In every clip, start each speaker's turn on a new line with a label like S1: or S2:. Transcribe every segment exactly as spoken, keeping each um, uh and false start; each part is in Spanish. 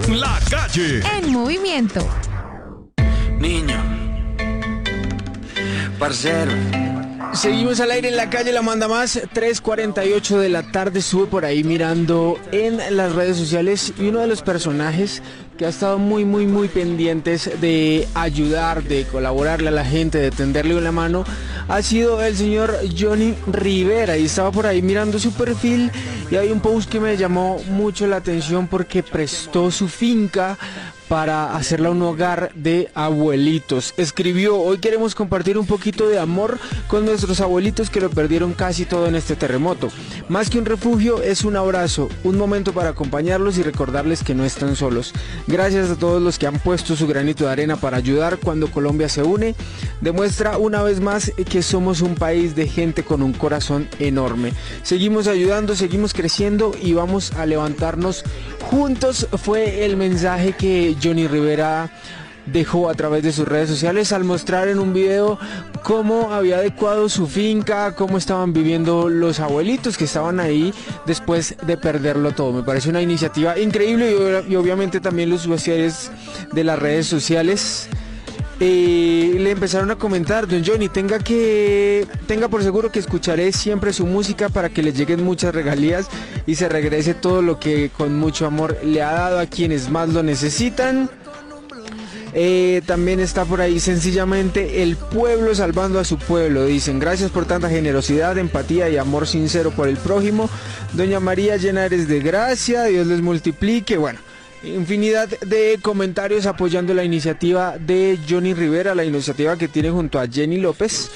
S1: La Calle
S2: en movimiento.
S3: Niño, parcero.
S4: Seguimos al aire en La Calle La Manda Más, tres cuarenta y ocho de la tarde. Estuve por ahí mirando en las redes sociales y uno de los personajes que ha estado muy, muy, muy pendientes de ayudar, de colaborarle a la gente, de tenderle una mano, ha sido el señor Johnny Rivera. Y estaba por ahí mirando su perfil y hay un post que me llamó mucho la atención porque prestó su finca para hacerla un hogar de abuelitos. Escribió: hoy queremos compartir un poquito de amor con nuestros abuelitos que lo perdieron casi todo en este terremoto. Más que un refugio, es un abrazo, un momento para acompañarlos y recordarles que no están solos. Gracias a todos los que han puesto su granito de arena para ayudar. Cuando Colombia se une, demuestra una vez más que somos un país de gente con un corazón enorme. Seguimos ayudando, seguimos creciendo y vamos a levantarnos juntos. Fue el mensaje que Johnny Rivera dejó a través de sus redes sociales al mostrar en un video cómo había adecuado su finca, cómo estaban viviendo los abuelitos que estaban ahí después de perderlo todo. Me parece una iniciativa increíble y, y obviamente también los usuarios de las redes sociales eh, le empezaron a comentar: don Johnny, tenga que tenga por seguro que escucharé siempre su música para que le lleguen muchas regalías y se regrese todo lo que con mucho amor le ha dado a quienes más lo necesitan. Eh, también está por ahí sencillamente el pueblo salvando a su pueblo. Dicen: gracias por tanta generosidad, empatía y amor sincero por el prójimo. Doña María, llena eres de gracia, Dios les multiplique. Bueno, infinidad de comentarios apoyando la iniciativa de Johnny Rivera, la iniciativa que tiene junto a Jenny López,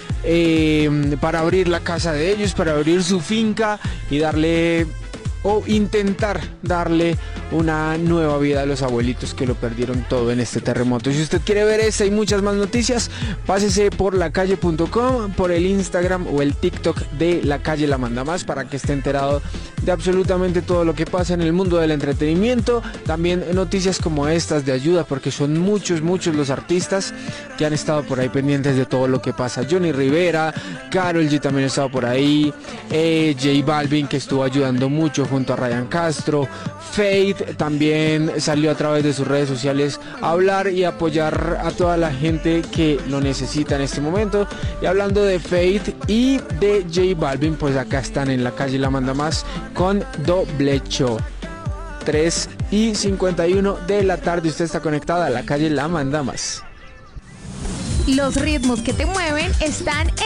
S4: eh, para abrir la casa de ellos, para abrir su finca y darle, o intentar darle, una nueva vida a los abuelitos que lo perdieron todo en este terremoto. Si usted quiere ver esta y muchas más noticias, pásese por lacalle punto com, por el Instagram o el TikTok de La Calle La Manda Más, para que esté enterado de absolutamente todo lo que pasa en el mundo del entretenimiento. También noticias como estas de ayuda, porque son muchos, muchos los artistas que han estado por ahí pendientes de todo lo que pasa. Johnny Rivera, Karol G también ha estado por ahí, eh, J Balvin, que estuvo ayudando mucho junto a Ryan Castro, Faith también salió a través de sus redes sociales a hablar y apoyar a toda la gente que lo necesita en este momento. Y hablando de Faith y de J Balvin, pues acá están en La Calle La Manda Más con Doble Show. tres y cincuenta y uno de la tarde, usted está conectada a La Calle La Manda Más.
S2: Los ritmos que te mueven están